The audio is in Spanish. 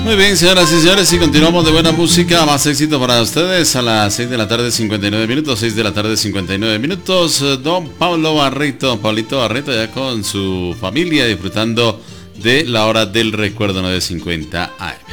Muy bien, señoras y señores, y continuamos de buena música, más éxito para ustedes a las 6 de la tarde 59 minutos, 6 de la tarde 59 minutos. Don Pablo Barreto, Pablito Barreto, ya con su familia disfrutando de la hora del recuerdo 950 AM.